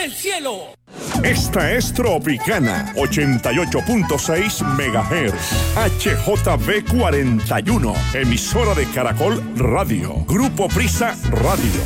del cielo. Esta es Tropicana 88.6 MHz HJB 41, emisora de Caracol Radio, Grupo Prisa Radio.